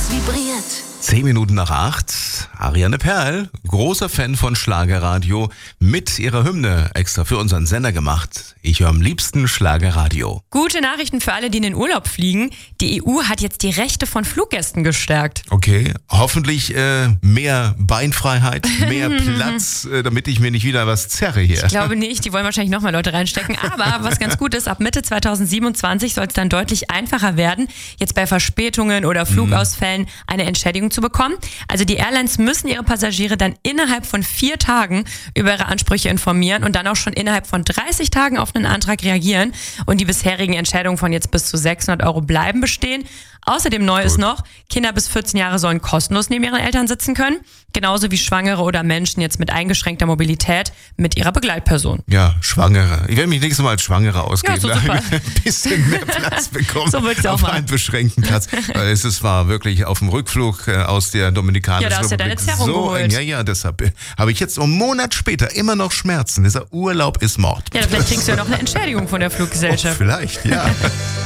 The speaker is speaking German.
Was vibriert? 10 Minuten nach 8. Ariane Perl, großer Fan von Schlagerradio, mit ihrer Hymne extra für unseren Sender gemacht. Ich höre am liebsten Schlagerradio. Gute Nachrichten für alle, die in den Urlaub fliegen. Die EU hat jetzt die Rechte von Fluggästen gestärkt. Okay, hoffentlich mehr Beinfreiheit, mehr Platz, damit ich mir nicht wieder was zerre hier. Ich glaube nicht, die wollen wahrscheinlich noch mal Leute reinstecken. Aber was ganz gut ist, ab Mitte 2027 soll es dann deutlich einfacher werden, jetzt bei Verspätungen oder Flugausfällen eine Entschädigung zu bekommen. Also die Airlines müssen ihre Passagiere dann innerhalb von 4 Tagen über ihre Ansprüche informieren und dann auch schon innerhalb von 30 Tagen auf einen Antrag reagieren. Und die bisherigen Entschädigungen von jetzt bis zu 600 € bleiben bestehen. Außerdem neu ist noch, Kinder bis 14 Jahre sollen kostenlos neben ihren Eltern sitzen können. Genauso wie Schwangere oder Menschen jetzt mit eingeschränkter Mobilität mit ihrer Begleitperson. Ja, Schwangere. Ich werde mich nächstes Mal als Schwangere ausgeben. Ja, so super. Ein bisschen mehr Platz bekommen. So würde ich auch auf machen. einen beschränkten Platz. Es war wirklich auf dem Rückflug aus der Dominikanischen Ja, da hast du ja Republik deine Zerrung geholt. Ja, deshalb habe ich jetzt einen Monat später immer noch Schmerzen. Dieser Urlaub ist Mord. Ja, vielleicht kriegst du ja noch eine Entschädigung von der Fluggesellschaft. Vielleicht, ja.